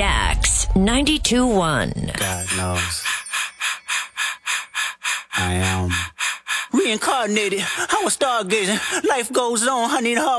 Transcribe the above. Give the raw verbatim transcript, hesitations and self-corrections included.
Stax ninety-two one. God knows. I am reincarnated. I was stargazing. Life goes on. I need a heart.